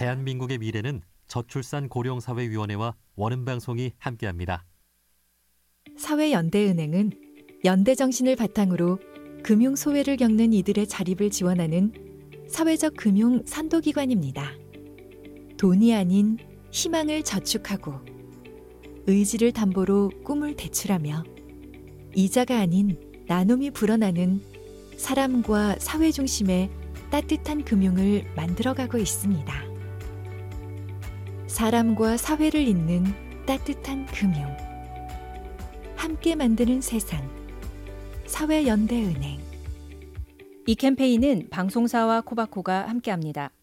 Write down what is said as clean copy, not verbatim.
대한민국의 미래는 저출산 고령사회위원회와 원음방송이 함께합니다. 사회연대은행은 연대정신을 바탕으로 금융소외를 겪는 이들의 자립을 지원하는 사회적 금융 선도기관입니다. 돈이 아닌 희망을 저축하고 의지를 담보로 꿈을 대출하며 이자가 아닌 나눔이 불어나는 사람과 사회 중심의 따뜻한 금융을 만들어가고 있습니다. 사람과 사회를 잇는 따뜻한 금융. 함께 만드는 세상. 사회연대은행. 이 캠페인은 방송사와 코바코가 함께합니다.